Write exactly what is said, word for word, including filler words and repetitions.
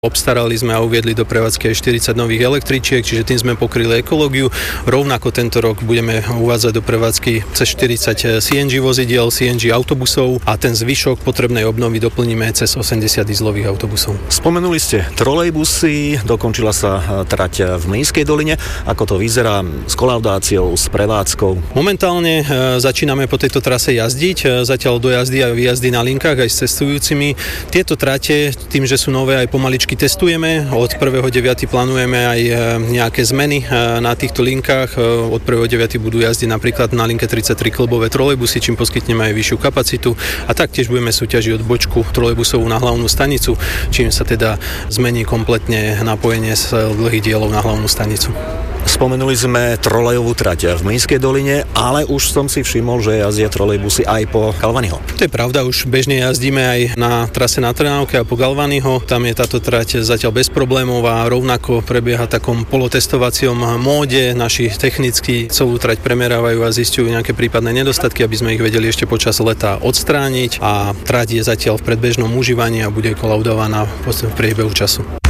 Obstarali sme a uviedli do prevádzky aj štyridsať nových električiek, čiže tým sme pokryli ekológiu. Rovnako tento rok budeme uvádzať do prevádzky cez štyridsať C N G vozidiel, C N G autobusov a ten zvyšok potrebnej obnovy doplníme cez osemdesiat dieselových autobusov. Spomenuli ste trolejbusy, dokončila sa trať v Mlynskej doline. Ako to vyzerá s kolaudáciou, s prevádzkou? Momentálne začíname po tejto trase jazdiť, zatiaľ dojazdy a výjazdy na linkách aj s cestujúcimi. Tieto trate, tým, že sú nové, aj pomaličky testujeme. Od prvého deviateho plánujeme aj nejaké zmeny na týchto linkách. Od prvého deviateho budú jazdiť napríklad na linke tridsaťtri klbové trolejbusy, čím poskytneme aj vyššiu kapacitu. A taktiež budeme súťažiť od bočku trolejbusovú na hlavnú stanicu, čím sa teda zmení kompletne napojenie z dlhých dielov na hlavnú stanicu. Spomenuli sme trolejovú trať v Mlynskej doline, ale už som si všimol, že jazdia trolejbusy aj po Galvanyho. To je pravda, už bežne jazdíme aj na trase na Trnávke a po Galvanyho. Tam je táto trať zatiaľ bez problémov a rovnako prebieha takom polotestovacom móde. Naši technicky celú trať premerávajú a zistujú nejaké prípadné nedostatky, aby sme ich vedeli ešte počas leta odstrániť, a trať je zatiaľ v predbežnom užívaní a bude kolaudovaná v priebehu času.